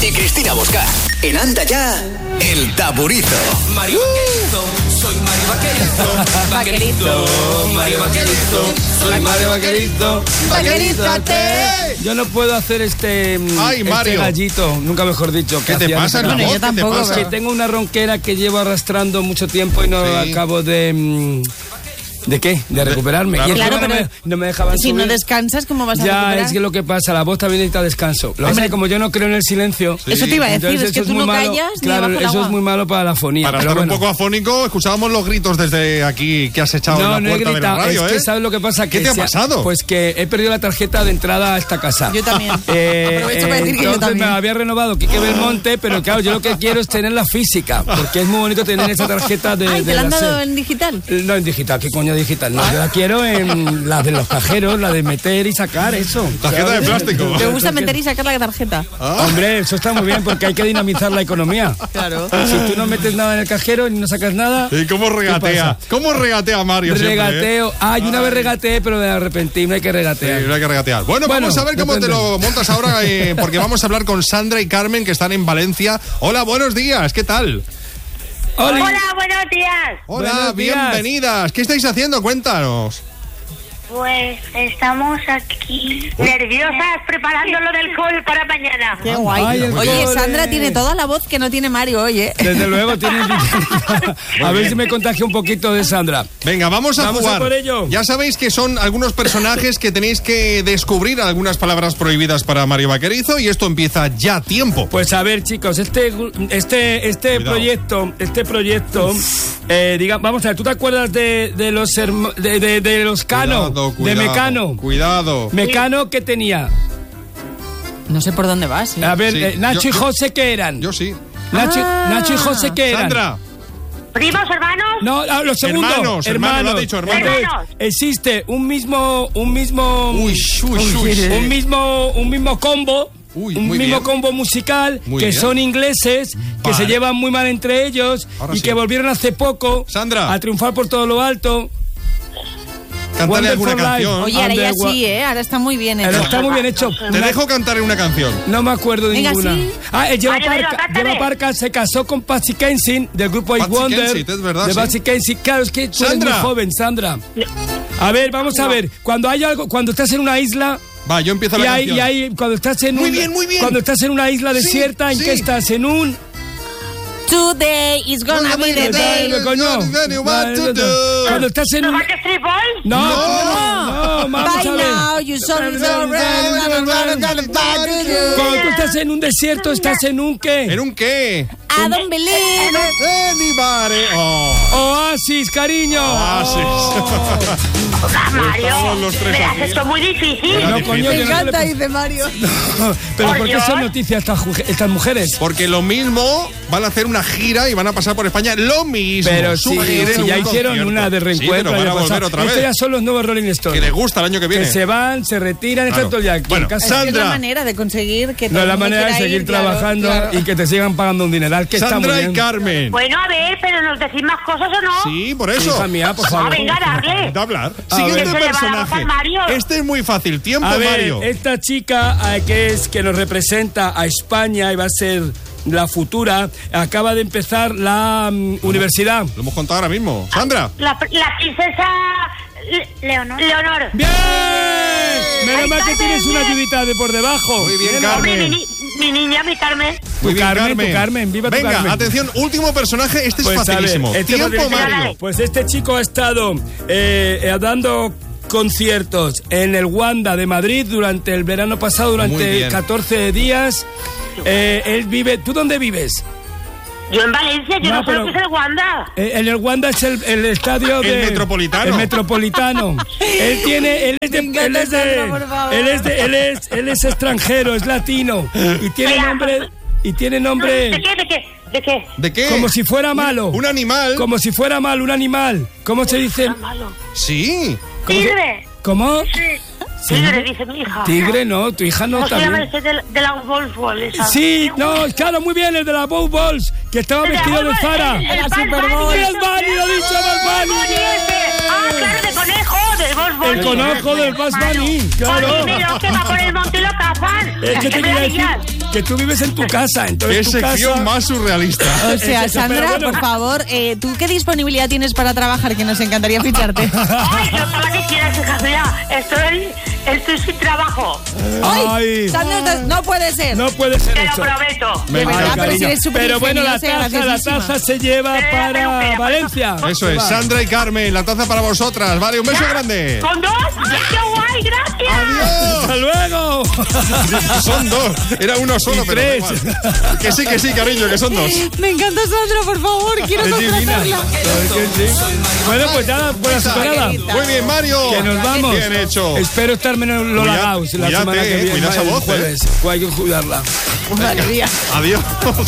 y Cristina Bosca. En Anda Ya, El Taburizo. Mario Vaquerizo, soy Mario Vaquerizo. Vaquerizo, Mario Vaquerizo, soy Mario Vaquerizo. Vaquerízate. Yo no puedo hacer este Mario. gallito, nunca mejor dicho. ¿Qué te pasa en la voz? yo tampoco, ¿Qué te pasa? Que tengo una ronquera que llevo arrastrando mucho tiempo y no acabo de... ¿De qué? De recuperarme. Claro. Y encima Claro, pero no me dejaban si subir. no descansas, ¿cómo vas a Ya, recuperar? es que lo que pasa, la voz también necesita descanso. Lo que pasa es que como yo no creo en el silencio... Eso te iba a decir, entonces es que eso tú muy no malo. callas ni Claro, bajo el eso agua. es muy malo para la fonía. Para pero estar bueno. un poco afónico, escuchábamos los gritos desde aquí que has echado No, en no la he puerta de la gritado, radio, es que ¿sabes lo que pasa? ¿Qué te ha pasado? Pues que he perdido la tarjeta de entrada a esta casa. Yo también. Aprovecho para decir que yo Entonces también. me había renovado Quique Belmonte, pero claro, yo lo que quiero es tenerla física, porque es muy bonito tener esa tarjeta de... Ay, ¿te la han la dado SER. en digital? No, en digital, ¿qué coño digital? No, yo la quiero en la de los cajeros, la de meter y sacar, eso. Tarjeta de plástico. ¿Te gusta meter y sacar la tarjeta? Hombre, eso está muy bien porque hay que dinamizar la economía. Claro. Si tú no metes nada en el cajero y no sacas nada... ¿Y cómo regatea? pasa? ¿Cómo regatea Mario siempre, Regateo. Yo una vez regateé, pero me arrepentí, no hay que regatear. Sí, no hay que regatear. Bueno, vamos a ver cómo depende. te lo montas ahora, porque vamos a hablar con Sandra y Carmen, que están en Valencia. Hola, buenos días, ¿qué tal? Oli. Hola, buenos días. Hola, Buenos días. bienvenidas. ¿Qué estáis haciendo? Cuéntanos. Pues estamos aquí nerviosas preparando lo del call para mañana. Qué guay. Ay, el Oye, cole. Sandra tiene toda la voz que no tiene Mario hoy, ¿eh? Desde luego tiene... A ver si me contagio un poquito de Sandra. Venga, vamos a Vamos jugar. a por ello. Ya sabéis que son algunos personajes que tenéis que descubrir algunas palabras prohibidas para Mario Vaquerizo y esto empieza ya a tiempo. Pues a ver, chicos, este proyecto, vamos a ver, ¿tú te acuerdas de los Cano? De Mecano. Cuidado. Mecano, ¿qué tenía? No sé por dónde vas, ¿eh? A ver, Sí, Nacho yo- y José, ¿qué eran? Yo sí. Nacho y José, ¿qué eran? Sandra. ¿Primos, hermanos? No, lo segundo. Hermanos, lo ha dicho, hermanos. Entonces, existe un mismo Uy, un mismo combo. Uy, Un muy mismo bien. combo musical Muy que bien. son ingleses, que Vale. se llevan muy mal entre ellos Ahora y sí. que volvieron hace poco Sandra. a triunfar por todo lo alto. Cántale alguna Wonderful Life. canción. Oye, ahora ya Underwa- sí, ¿eh? Ahora está muy bien Pero hecho. está muy bien hecho. Te dejo cantar una canción. No me acuerdo de Venga, ninguna. sí. Lleva Vale, venga, Parca. cántame. Lleva Parca se casó con Patsy Kensit del grupo I Patsy Wonder. Kensit, es verdad, de sí. Patsy Kensit. Claro, es que tú eres muy Sandra. joven, Sandra. A ver, vamos a ver. Cuando hay algo, cuando estás en una isla Va, yo empiezo y la hay, canción. cuando estás en Muy bien, muy bien. cuando estás en una isla Sí, desierta, ¿en sí. qué estás? En un Today is gonna be the day. coño. What to do. Cuando estás en ¿Los un Backstreet Boys? no, vamos By a ver. now, you saw it already. Cuando tú estás en un desierto, estás en un qué? ¿En un qué? I don't believe it. Anybody. Oh. Oasis, cariño. Hola, Mario. Estamos los tres Me lo has aquí. hecho muy difícil. Era No, difícil. coño, Me que no encanta, le- dice Mario. Pero Por ¿por qué Dios. son noticias estas mujeres? Porque lo mismo van a hacer una gira y van a pasar por España lo mismo. Pero Su si gira en ya un hicieron concierto. una de Sí, reencuentro. pero van el a año volver pasado. otra Estos vez. ya son los nuevos Rolling Que Stones. le gusta el año que viene. Que se van, se retiran, Claro. está todo ya aquí Bueno, en casa. Es que es la Sandra. manera de conseguir que todo No es el la mundo manera de quiera seguir ir, claro, trabajando claro. y que te sigan pagando un dineral, que está muy Sandra bien. y Carmen. Bueno, a ver, pero ¿nos decís más cosas o no? Sí, por eso. Hija mía, por Ah, favor. venga, darle. De hablar. A Siguiente ver. Se le va la personaje. boca al Mario. Este es muy fácil. Tiempo, A ver, Mario. esta chica que nos representa a España y va a ser la futura, acaba de empezar la universidad. Lo hemos contado ahora mismo. Sandra. La princesa Leonor. ¡Bien! Menos mal que tienes una ayudita de por debajo. Muy bien, Hombre, Carmen. mi niña, mi Carmen. Muy Tu Carmen, viva tu Venga, Carmen. atención, último personaje. Este es Pues, a ver, facilísimo. este Tiempo, porque- Mario. Pues este chico ha estado dando conciertos en el Wanda de Madrid durante el verano pasado, Muy durante bien. 14 días. Él vive... ¿Tú dónde vives? Yo en Valencia, yo No, no, sé pero- lo que es el Wanda. En el Wanda es el estadio El de... Metropolitano. El Metropolitano. Él es extranjero, es latino. Y tiene Mira, nombre... Y tiene nombre... ¿De qué? ¿De qué? Como si fuera malo. Un animal. Como si fuera malo, un animal. ¿Cómo se dice? Malo. Sí. ¿Cómo se- Tigre. ¿Cómo? Sí. Tigre, dice mi hija. Tigre, no, tu hija no ¿Cómo se llama también. ese de la Wolfball? esa? Sí, no, claro, muy bien, el de la Bow Balls, que estaba De la vestido de Wolfball, Zara. el La Bad Super Bunny, Bowl. ¡El Bunny, lo he dicho, Bad Bunny! Ah, claro, de conejo, del Wolfball. El conejo del Bad Bunny, claro. Dímelo, que va por el monte y lo cazan. Es que te me quería la decir lías. que tú vives en tu casa, entonces Qué tu sección casa... más surrealista. O sea, Pero Sandra, bueno. por favor, ¿tú qué disponibilidad tienes para trabajar? Que nos encantaría ficharte. Ay, no para que quieras, hija mía. Estoy sin trabajo. Ay, Sandra, no puede ser. no puede ser Te lo eso. prometo. De verdad, Ay, pero si cariño. eres súper Pero bueno, la ingeniosa y graciosísima. taza se lleva Pero para espera, Valencia. Eso es, Sandra y Carmen, la taza para vosotras. Vale, un beso grande. ¿Con dos? ¡Qué guay! ¡Gracias! ¡Hasta luego! Son dos, era uno solo, Y pero da tres. igual. Que sí, cariño, que son dos. Me encanta Sandra, por favor, quiero Es divina. contratarla. Claro que sí. Bueno, pues nada, buena superada. Muy bien, Mario. Que nos vamos. Bien hecho. Espero estar menos Lola Cuida- Gauss la cuídate, semana que viene. cuida esa el voz, jueves. Hay que cuidarla. Madre mía. Adiós.